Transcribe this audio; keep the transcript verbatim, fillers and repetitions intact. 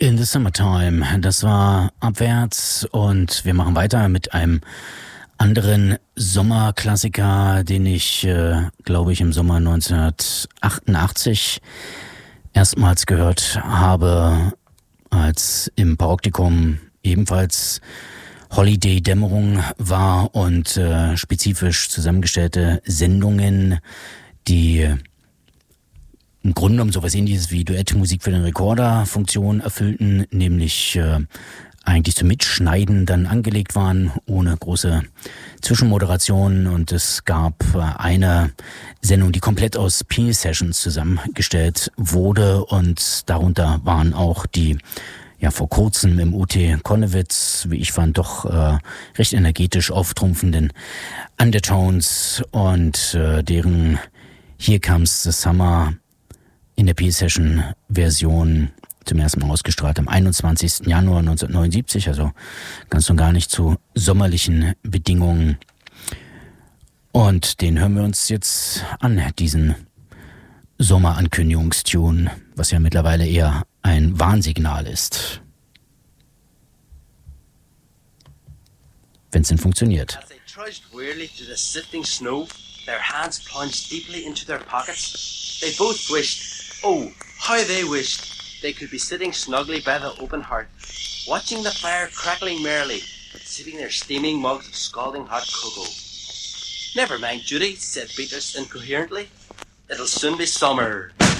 in the Summertime. Das war Abwärts und wir machen weiter mit einem anderen Sommerklassiker, den ich, äh, glaube ich, im Sommer neunzehnhundertachtundachtzig erstmals gehört habe, als im Paroptikum ebenfalls Holiday-Dämmerung war und äh, spezifisch zusammengestellte Sendungen, die im Grunde genommen sowas Ähnliches wie Duettmusik für den Rekorder Funktion erfüllten, nämlich äh, eigentlich zum Mitschneiden dann angelegt waren, ohne große Zwischenmoderationen. Und es gab äh, eine Sendung, die komplett aus P-Sessions zusammengestellt wurde, und darunter waren auch die ja vor kurzem im U T Konnewitz, wie ich fand, doch äh, recht energetisch auftrumpfenden Undertones und äh, deren Here Comes the Summer in der P-Session-Version zum ersten Mal ausgestrahlt am einundzwanzigsten Januar neunzehnhundertneunundsiebzig, also ganz und gar nicht zu sommerlichen Bedingungen. Und den hören wir uns jetzt an, diesen Sommerankündigungstune, was ja mittlerweile eher ein Warnsignal ist. Wenn es denn funktioniert. As they trudged wearily through the sifting snow, their hands plunged deeply into their pockets, they both wished, oh, how they wished, they could be sitting snugly by the open hearth, watching the fire crackling merrily, sipping their steaming mugs of scalding hot cocoa. Never mind, Judy, said Beatrice incoherently. It'll soon be summer.